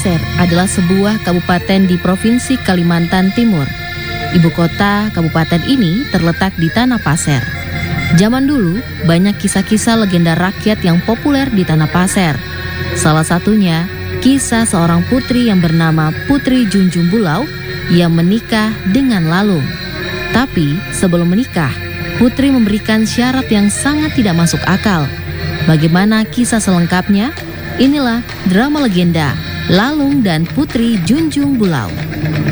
Pasir adalah sebuah kabupaten di Provinsi Kalimantan Timur. Ibu kota kabupaten ini terletak di Tanah Pasir. Zaman dulu, banyak kisah-kisah legenda rakyat yang populer di Tanah Pasir. Salah satunya, kisah seorang putri yang bernama Putri Junjung Bulau yang menikah dengan Lalung. Tapi, sebelum menikah, Putri memberikan syarat yang sangat tidak masuk akal. Bagaimana kisah selengkapnya? Inilah drama legenda Lalung dan Putri Junjung Bulau.